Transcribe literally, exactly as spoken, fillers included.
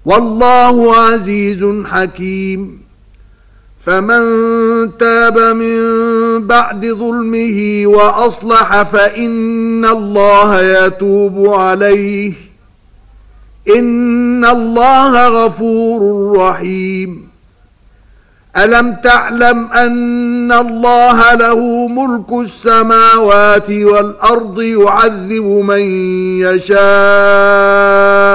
والله عزيز حكيم. فمن تاب من بعد ظلمه وأصلح فإن الله يتوب عليه، إن الله غفور رحيم. ألم تعلم أن الله له ملك السماوات والأرض يعذب من يشاء